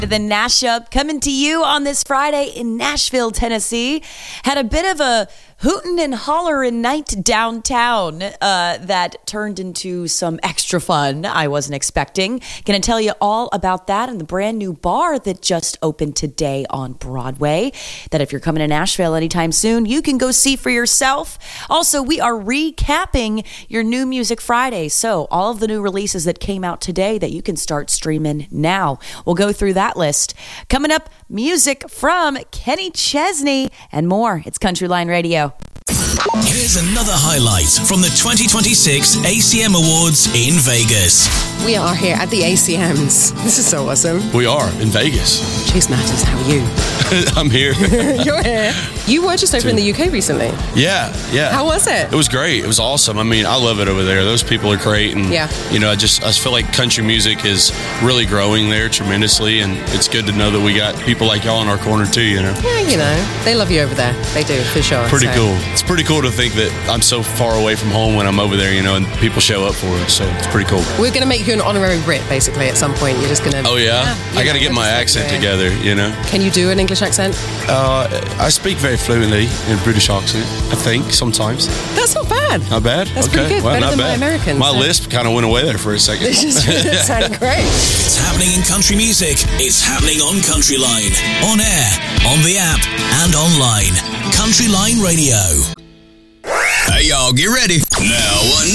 The Nash-Up coming to you on this Friday in Nashville, Tennessee. Had a bit of a hootin' and hollerin' night downtown that turned into some extra fun I wasn't expecting. Gonna tell you all about that and the brand new bar that just opened today on Broadway, that if you're coming to Nashville anytime soon, you can go see for yourself. Also, we are recapping your New Music Friday, so all of the new releases that came out today that you can start streaming now. We'll go through that list. Coming up, music from Kenny Chesney and more. It's Country Line Radio. Here's another highlight from the 2026 ACM Awards in Vegas. We are here at the ACMs. This is so awesome. We are in Vegas. Chase Matters, how are you? I'm here. You're here. You were just over in the UK recently. Yeah. How was it? It was great. It was awesome. I mean, I love it over there. Those people are great. And, you know, I just feel like country music is really growing there tremendously. And it's good to know that we got people like y'all in our corner too, you know? Yeah, you know, they love you over there. They do, for sure. Pretty cool. It's pretty cool to think that I'm so far away from home when I'm over there, you know, and people show up for it. So it's pretty cool. We're going to make you an honorary Brit, basically, at some point. You're just going to... Oh, yeah? I got to get my accent together, you know? Can you do an English accent? I speak very fluently in British accent, I think, sometimes. That's not bad. Not bad? That's pretty good. Well, better not than bad. my Americans. My lisp kind of went away there for a second. It just sounded great. It's happening in country music. It's happening on Country Line. On air, on the app, and online. Country Line Radio. Hey, y'all, get ready. Now,